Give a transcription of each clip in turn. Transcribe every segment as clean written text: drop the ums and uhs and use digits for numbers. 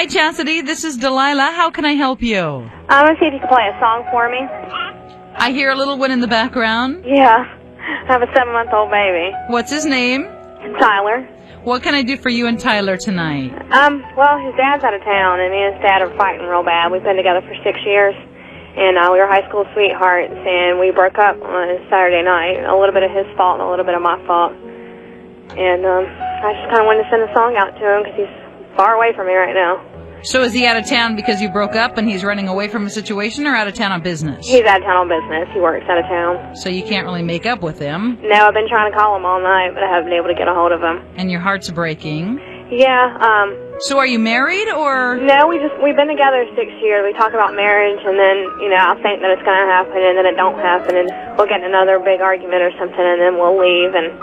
Hi, Chastity. This is Delilah. How can I help you? I'm going to see if you can play a song for me. I hear a little one in the background. Yeah. I have a 7-month-old baby. What's his name? Tyler. What can I do for you and Tyler tonight? Well, his dad's out of town, and me and his dad are fighting real bad. We've been together for 6 years, and we were high school sweethearts, and we broke up on Saturday night. A little bit of his fault and a little bit of my fault. And I just kind of wanted to send a song out to him because he's far away from me right now. So is he out of town because you broke up and he's running away from a situation, or out of town on business? He's out of town on business. He works out of town. So you can't really make up with him. No, I've been trying to call him all night, but I haven't been able to get a hold of him. And your heart's breaking. Yeah. So are you married, or? No, we've been together 6 years. We talk about marriage, and then, I think that it's going to happen, and then it don't happen, and we'll get in another big argument or something, and then we'll leave, and,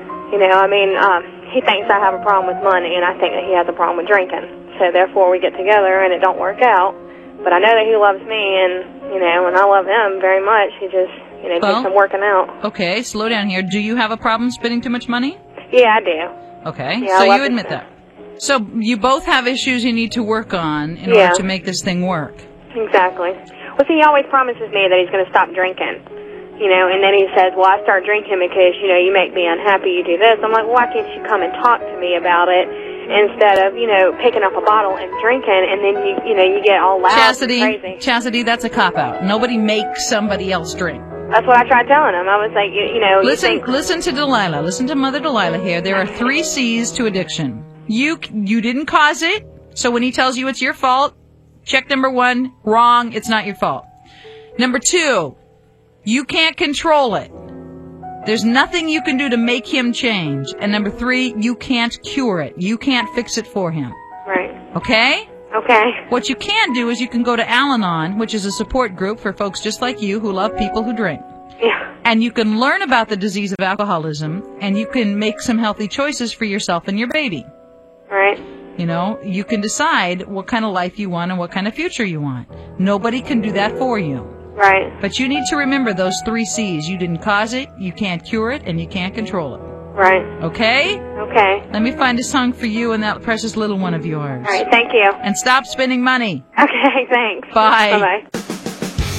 he thinks I have a problem with money, and I think that he has a problem with drinking. So therefore we get together, and it don't work out. But I know that he loves me, and, and I love him very much. He just, takes some working out. Okay, slow down here. Do you have a problem spending too much money? Yeah, I do. Okay, yeah, so you admit that. So you both have issues you need to work on in order to make this thing work. Exactly. Well, see, he always promises me that he's going to stop drinking. And then he says, well, I start drinking because, you make me unhappy, you do this. I'm like, well, why can't you come and talk to me about it instead of, picking up a bottle and drinking, and then you get all loud and crazy. Chastity, that's a cop-out. Nobody makes somebody else drink. That's what I tried telling him. I was like, Listen to Delilah. Listen to Mother Delilah here. There are 3 C's to addiction. You didn't cause it, so when he tells you it's your fault, check number 1, wrong, it's not your fault. Number 2, you can't control it. There's nothing you can do to make him change. And number 3, you can't cure it. You can't fix it for him. Right. Okay? Okay. What you can do is you can go to Al-Anon, which is a support group for folks just like you who love people who drink. Yeah. And you can learn about the disease of alcoholism, and you can make some healthy choices for yourself and your baby. Right. You can decide what kind of life you want and what kind of future you want. Nobody can do that for you. Right. But you need to remember those 3 C's. You didn't cause it, you can't cure it, and you can't control it. Right. Okay? Okay. Let me find a song for you and that precious little one of yours. All right, thank you. And stop spending money. Okay, thanks. Bye. Bye-bye.